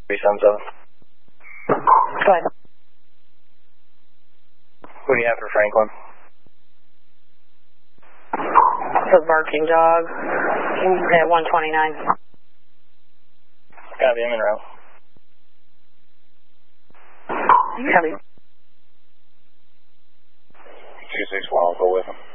377. Go ahead. What do you have for Franklin? The barking dog at 129. Copy, I'm in route. Copy. 261, I'll go with him.